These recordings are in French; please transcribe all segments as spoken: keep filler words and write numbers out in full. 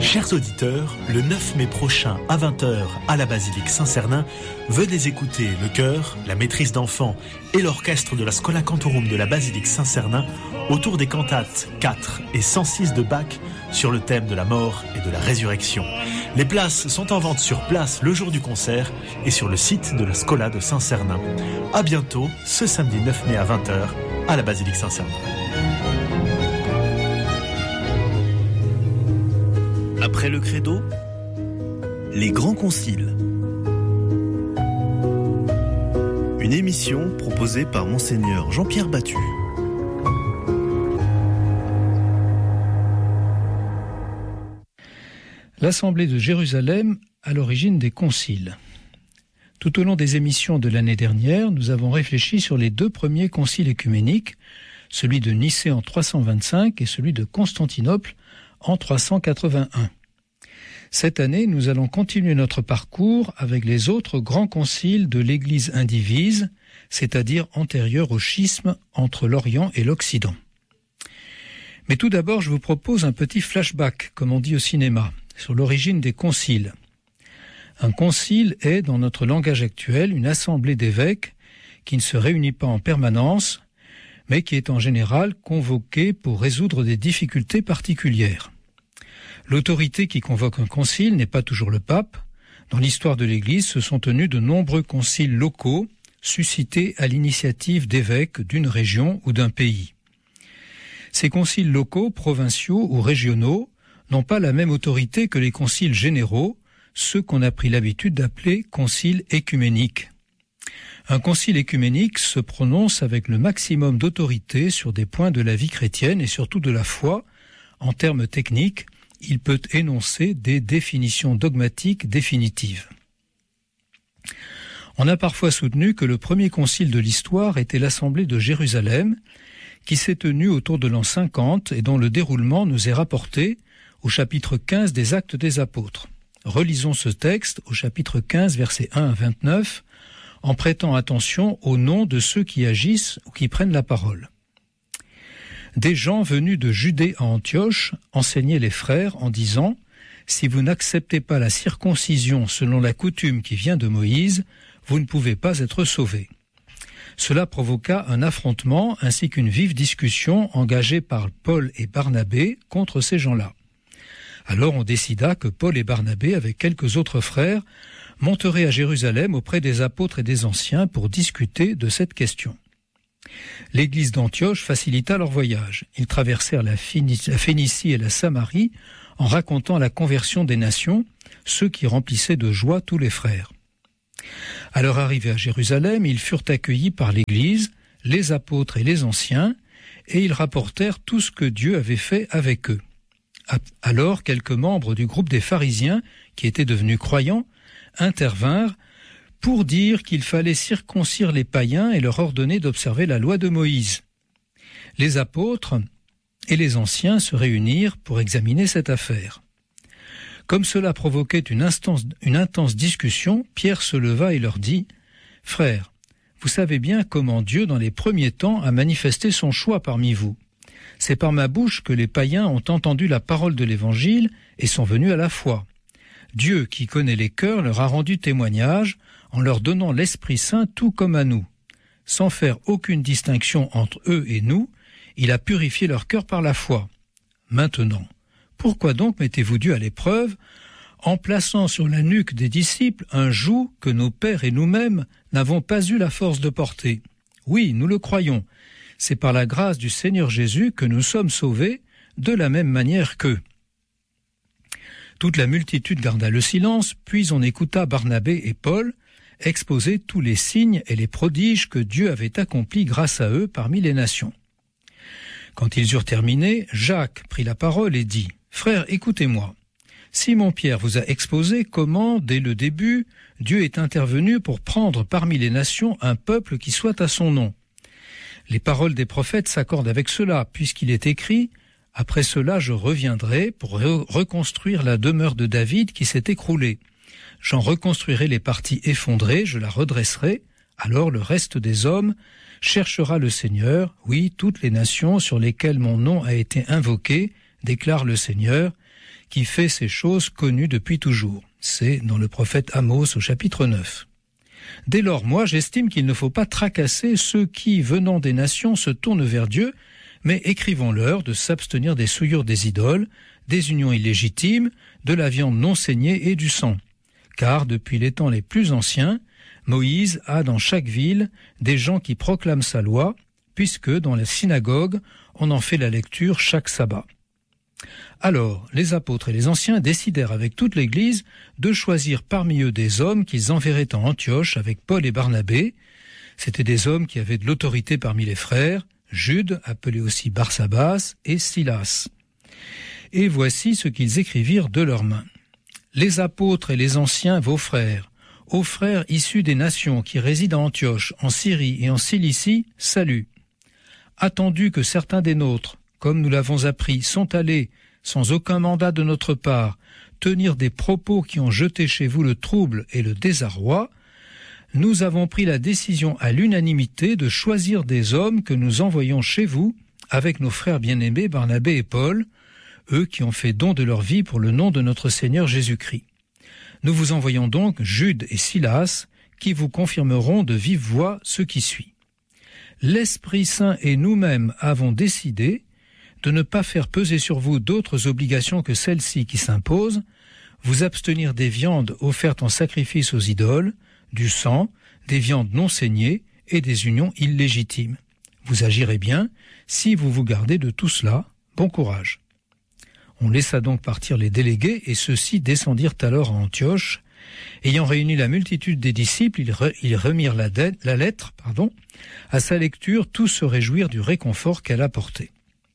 Chers auditeurs, le neuf mai prochain à vingt heures à la basilique Saint-Cernin, venez écouter le chœur, la maîtrise d'enfants et l'orchestre de la Schola Cantorum de la basilique Saint-Cernin autour des cantates quatre et cent six de Bach sur le thème de la mort et de la résurrection. Les places sont en vente sur place le jour du concert et sur le site de la Schola de Saint-Cernin. À bientôt, ce samedi neuf mai à vingt heures à la basilique Saint-Cernin. Après le credo, les grands conciles. Une émission proposée par Monseigneur Jean-Pierre Battu. L'Assemblée de Jérusalem à l'origine des conciles. Tout au long des émissions de l'année dernière, nous avons réfléchi sur les deux premiers conciles œcuméniques, celui de Nicée en trois cent vingt-cinq et celui de Constantinople en trois cent quatre-vingt-un. Cette année, nous allons continuer notre parcours avec les autres grands conciles de l'Église indivise, c'est-à-dire antérieurs au schisme entre l'Orient et l'Occident. Mais tout d'abord, je vous propose un petit flashback, comme on dit au cinéma, sur l'origine des conciles. Un concile est, dans notre langage actuel, une assemblée d'évêques qui ne se réunit pas en permanence, mais qui est en général convoquée pour résoudre des difficultés particulières. L'autorité qui convoque un concile n'est pas toujours le pape. Dans l'histoire de l'Église, se sont tenus de nombreux conciles locaux, suscités à l'initiative d'évêques d'une région ou d'un pays. Ces conciles locaux, provinciaux ou régionaux, n'ont pas la même autorité que les conciles généraux, ceux qu'on a pris l'habitude d'appeler conciles écuméniques. Un concile écuménique se prononce avec le maximum d'autorité sur des points de la vie chrétienne et surtout de la foi. En termes techniques, il peut énoncer des définitions dogmatiques définitives. On a parfois soutenu que le premier concile de l'histoire était l'Assemblée de Jérusalem, qui s'est tenue autour de l'an cinquante et dont le déroulement nous est rapporté au chapitre quinze des Actes des Apôtres. Relisons ce texte au chapitre quinze, versets un à vingt-neuf, en prêtant attention aux noms de ceux qui agissent ou qui prennent la parole. Des gens venus de Judée à Antioche enseignaient les frères en disant « Si vous n'acceptez pas la circoncision selon la coutume qui vient de Moïse, vous ne pouvez pas être sauvés. » Cela provoqua un affrontement ainsi qu'une vive discussion engagée par Paul et Barnabé contre ces gens-là. Alors on décida que Paul et Barnabé, avec quelques autres frères, monteraient à Jérusalem auprès des apôtres et des anciens pour discuter de cette question. L'église d'Antioche facilita leur voyage. Ils traversèrent la Phénicie et la Samarie en racontant la conversion des nations, ceux qui remplissaient de joie tous les frères. À leur arrivée à Jérusalem, ils furent accueillis par l'église, les apôtres et les anciens, et ils rapportèrent tout ce que Dieu avait fait avec eux. Alors, quelques membres du groupe des pharisiens, qui étaient devenus croyants, intervinrent pour dire qu'il fallait circoncire les païens et leur ordonner d'observer la loi de Moïse. Les apôtres et les anciens se réunirent pour examiner cette affaire. Comme cela provoquait une, instance, une intense discussion, Pierre se leva et leur dit « Frères, vous savez bien comment Dieu, dans les premiers temps, a manifesté son choix parmi vous. C'est par ma bouche que les païens ont entendu la parole de l'Évangile et sont venus à la foi. Dieu, qui connaît les cœurs, leur a rendu témoignage en leur donnant l'Esprit Saint tout comme à nous. Sans faire aucune distinction entre eux et nous, il a purifié leur cœur par la foi. Maintenant, pourquoi donc mettez-vous Dieu à l'épreuve en plaçant sur la nuque des disciples un joug que nos pères et nous-mêmes n'avons pas eu la force de porter? Oui, nous le croyons. C'est par la grâce du Seigneur Jésus que nous sommes sauvés de la même manière qu'eux. Toute la multitude garda le silence, puis on écouta Barnabé et Paul exposer tous les signes et les prodiges que Dieu avait accomplis grâce à eux parmi les nations. Quand ils eurent terminé, Jacques prit la parole et dit « Frères, écoutez-moi. Simon-Pierre vous a exposé comment, dès le début, Dieu est intervenu pour prendre parmi les nations un peuple qui soit à son nom. Les paroles des prophètes s'accordent avec cela, puisqu'il est écrit « Après cela, je reviendrai pour re- reconstruire la demeure de David qui s'est écroulée. J'en reconstruirai les parties effondrées, je la redresserai. Alors le reste des hommes cherchera le Seigneur. Oui, toutes les nations sur lesquelles mon nom a été invoqué, déclare le Seigneur, qui fait ces choses connues depuis toujours. C'est dans le prophète Amos au chapitre neuf. Dès lors, moi, j'estime qu'il ne faut pas tracasser ceux qui, venant des nations, se tournent vers Dieu, mais écrivons-leur de s'abstenir des souillures des idoles, des unions illégitimes, de la viande non saignée et du sang. Car, depuis les temps les plus anciens, Moïse a dans chaque ville des gens qui proclament sa loi, puisque dans la synagogue, on en fait la lecture chaque sabbat. Alors, les apôtres et les anciens décidèrent avec toute l'Église de choisir parmi eux des hommes qu'ils enverraient en Antioche avec Paul et Barnabé. C'étaient des hommes qui avaient de l'autorité parmi les frères, Jude, appelé aussi Barsabas, et Silas. Et voici ce qu'ils écrivirent de leurs mains. Les apôtres et les anciens, vos frères, aux frères issus des nations qui résident à Antioche, en Syrie et en Cilicie, salut. Attendu que certains des nôtres, comme nous l'avons appris, sont allés, sans aucun mandat de notre part, tenir des propos qui ont jeté chez vous le trouble et le désarroi, nous avons pris la décision à l'unanimité de choisir des hommes que nous envoyons chez vous, avec nos frères bien-aimés Barnabé et Paul, eux qui ont fait don de leur vie pour le nom de notre Seigneur Jésus-Christ. Nous vous envoyons donc Jude et Silas, qui vous confirmeront de vive voix ce qui suit. L'Esprit Saint et nous-mêmes avons décidé de ne pas faire peser sur vous d'autres obligations que celles-ci qui s'imposent, vous abstenir des viandes offertes en sacrifice aux idoles, du sang, des viandes non saignées et des unions illégitimes. Vous agirez bien si vous vous gardez de tout cela. Bon courage. On laissa donc partir les délégués et ceux-ci descendirent alors à Antioche. Ayant réuni la multitude des disciples, ils, re, ils remirent la, de, la lettre, pardon. À sa lecture, tous se réjouirent du réconfort qu'elle apportait.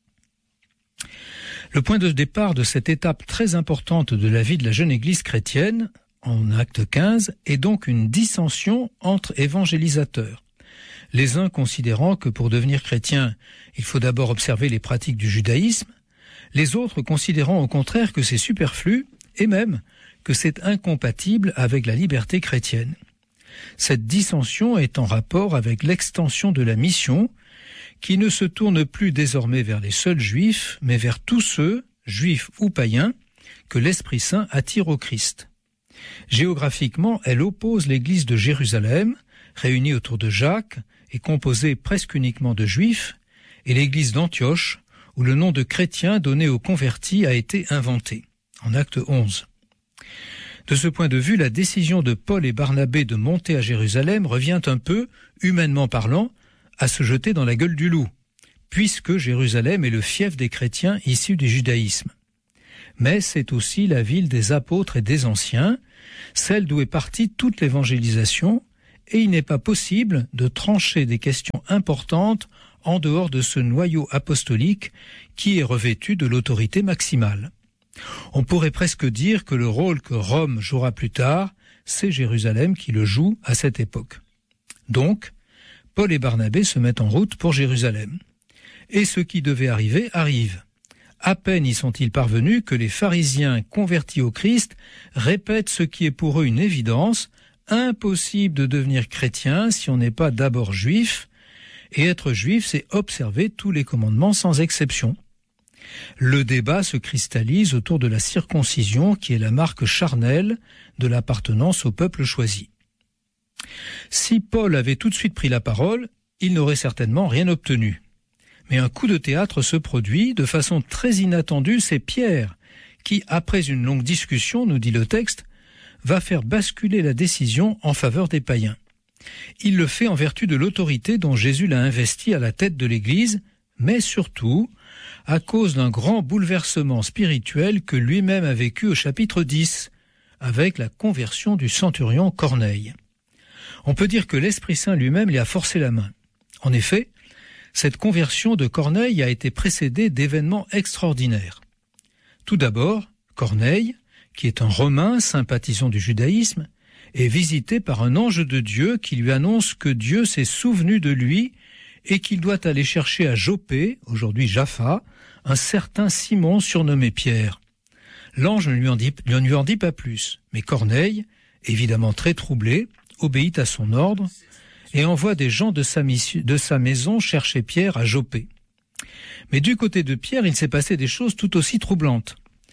Le point de départ de cette étape très importante de la vie de la jeune Église chrétienne, en acte quinze, est donc une dissension entre évangélisateurs. Les uns considérant que pour devenir chrétien, il faut d'abord observer les pratiques du judaïsme, les autres considérant au contraire que c'est superflu et même que c'est incompatible avec la liberté chrétienne. Cette dissension est en rapport avec l'extension de la mission qui ne se tourne plus désormais vers les seuls juifs, mais vers tous ceux, juifs ou païens, que l'Esprit Saint attire au Christ. Géographiquement, elle oppose l'église de Jérusalem, réunie autour de Jacques et composée presque uniquement de juifs, et l'église d'Antioche, où le nom de chrétien donné aux convertis a été inventé, en acte onze. De ce point de vue, la décision de Paul et Barnabé de monter à Jérusalem revient un peu, humainement parlant, à se jeter dans la gueule du loup, puisque Jérusalem est le fief des chrétiens issus du judaïsme. Mais c'est aussi la ville des apôtres et des anciens, celle d'où est partie toute l'évangélisation, et il n'est pas possible de trancher des questions importantes en dehors de ce noyau apostolique qui est revêtu de l'autorité maximale. On pourrait presque dire que le rôle que Rome jouera plus tard, c'est Jérusalem qui le joue à cette époque. Donc, Paul et Barnabé se mettent en route pour Jérusalem. Et ce qui devait arriver arrive. À peine y sont-ils parvenus que les pharisiens convertis au Christ répètent ce qui est pour eux une évidence, impossible de devenir chrétien si on n'est pas d'abord juif, et être juif, c'est observer tous les commandements sans exception. Le débat se cristallise autour de la circoncision qui est la marque charnelle de l'appartenance au peuple choisi. Si Paul avait tout de suite pris la parole, il n'aurait certainement rien obtenu. Mais un coup de théâtre se produit de façon très inattendue, c'est Pierre qui, après une longue discussion, nous dit le texte, va faire basculer la décision en faveur des païens. Il le fait en vertu de l'autorité dont Jésus l'a investi à la tête de l'Église, mais surtout à cause d'un grand bouleversement spirituel que lui-même a vécu au chapitre dix, avec la conversion du centurion Corneille. On peut dire que l'Esprit Saint lui-même lui a forcé la main. En effet, cette conversion de Corneille a été précédée d'événements extraordinaires. Tout d'abord, Corneille, qui est un Romain sympathisant du judaïsme, est visité par un ange de Dieu qui lui annonce que Dieu s'est souvenu de lui et qu'il doit aller chercher à Joppé, aujourd'hui Jaffa, un certain Simon surnommé Pierre. L'ange ne lui en dit, ne lui en dit pas plus, mais Corneille, évidemment très troublé, obéit à son ordre et envoie des gens de sa, mission, de sa maison chercher Pierre à Joppé. Mais du côté de Pierre, il s'est passé des choses tout aussi troublantes.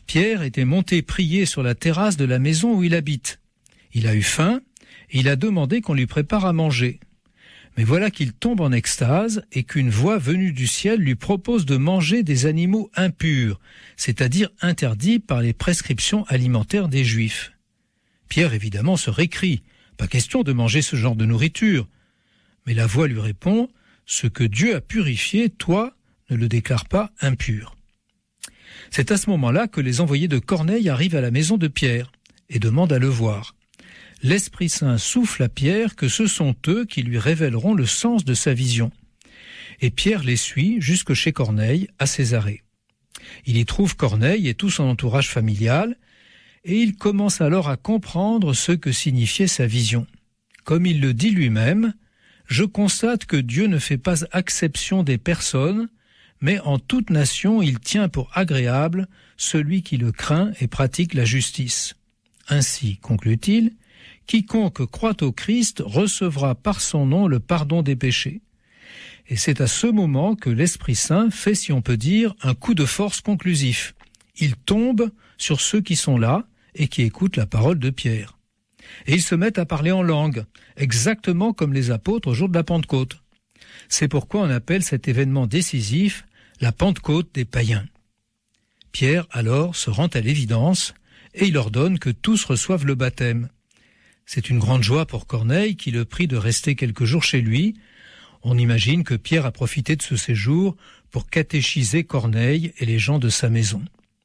Pierre était monté prier sur la terrasse de la maison où il habite. Il a eu faim et il a demandé qu'on lui prépare à manger. Mais voilà qu'il tombe en extase et qu'une voix venue du ciel lui propose de manger des animaux impurs, c'est-à-dire interdits par les prescriptions alimentaires des Juifs. Pierre évidemment se récrie, pas question de manger ce genre de nourriture. Mais la voix lui répond, ce que Dieu a purifié, toi, ne le déclare pas impur. C'est à ce moment-là que les envoyés de Corneille arrivent à la maison de Pierre et demandent à le voir. L'Esprit Saint souffle à Pierre que ce sont eux qui lui révéleront le sens de sa vision. Et Pierre les suit jusque chez Corneille, à Césarée. Il y trouve Corneille et tout son entourage familial, et il commence alors à comprendre ce que signifiait sa vision. Comme il le dit lui-même, « Je constate que Dieu ne fait pas exception des personnes, mais en toute nation il tient pour agréable celui qui le craint et pratique la justice. Ainsi, conclut-il, quiconque croit au Christ recevra par son nom le pardon des péchés. Et c'est à ce moment que l'Esprit Saint fait, si on peut dire, un coup de force conclusif. Il tombe sur ceux qui sont là et qui écoutent la parole de Pierre. Et ils se mettent à parler en langue, exactement comme les apôtres au jour de la Pentecôte. C'est pourquoi on appelle cet événement décisif la Pentecôte des païens. Pierre, alors, se rend à l'évidence et il ordonne que tous reçoivent le baptême. C'est une grande joie pour Corneille qui le prie de rester quelques jours chez lui. On imagine que Pierre a profité de ce séjour pour catéchiser Corneille et les gens de sa maison.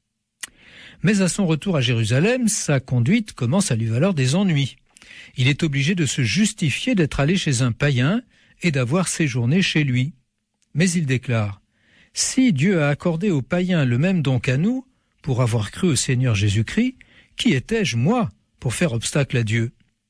Mais à son retour à Jérusalem, sa conduite commence à lui valoir des ennuis. Il est obligé de se justifier d'être allé chez un païen et d'avoir séjourné chez lui. Mais il déclare « Si Dieu a accordé aux païens le même don qu'à nous, pour avoir cru au Seigneur Jésus-Christ, qui étais-je, moi, pour faire obstacle à Dieu ?»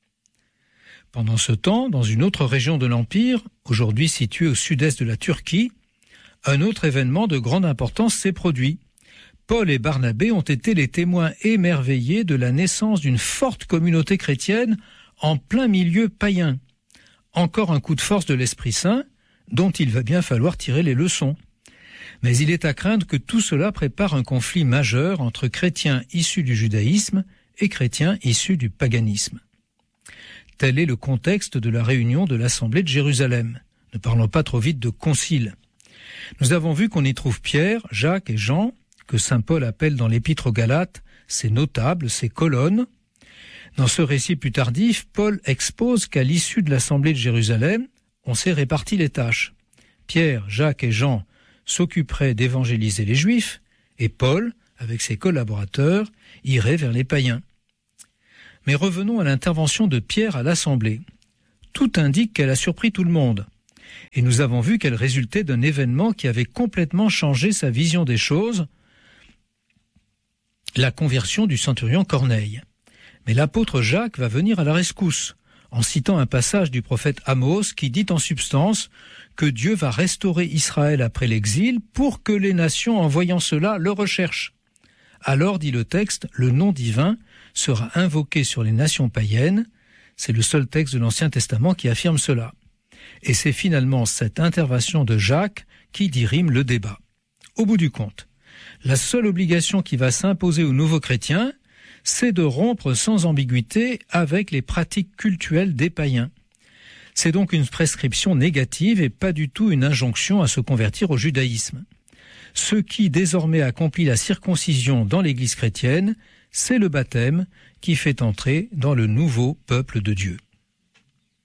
Pendant ce temps, dans une autre région de l'Empire, aujourd'hui située au sud-est de la Turquie, un autre événement de grande importance s'est produit. Paul et Barnabé ont été les témoins émerveillés de la naissance d'une forte communauté chrétienne en plein milieu païen. Encore un coup de force de l'Esprit Saint, dont il va bien falloir tirer les leçons. Mais il est à craindre que tout cela prépare un conflit majeur entre chrétiens issus du judaïsme et chrétiens issus du paganisme. Tel est le contexte de la réunion de l'Assemblée de Jérusalem. Ne parlons pas trop vite de concile. Nous avons vu qu'on y trouve Pierre, Jacques et Jean, que saint Paul appelle dans l'Épître aux Galates ses notables, ses colonnes. Dans ce récit plus tardif, Paul expose qu'à l'issue de l'Assemblée de Jérusalem, on s'est réparti les tâches. Pierre, Jacques et Jean s'occuperaient d'évangéliser les Juifs, et Paul, avec ses collaborateurs, irait vers les païens. Mais revenons à l'intervention de Pierre à l'Assemblée. Tout indique qu'elle a surpris tout le monde. Et nous avons vu qu'elle résultait d'un événement qui avait complètement changé sa vision des choses, la conversion du centurion Corneille. Mais l'apôtre Jacques va venir à la rescousse, en citant un passage du prophète Amos qui dit en substance que Dieu va restaurer Israël après l'exil pour que les nations, en voyant cela, le recherchent. Alors, dit le texte, le nom divin sera invoqué sur les nations païennes. C'est le seul texte de l'Ancien Testament qui affirme cela. Et c'est finalement cette intervention de Jacques qui dirime le débat. Au bout du compte, la seule obligation qui va s'imposer aux nouveaux chrétiens, c'est de rompre sans ambiguïté avec les pratiques cultuelles des païens. C'est donc une prescription négative et pas du tout une injonction à se convertir au judaïsme. Ce qui désormais accomplit la circoncision dans l'Église chrétienne, c'est le baptême qui fait entrer dans le nouveau peuple de Dieu.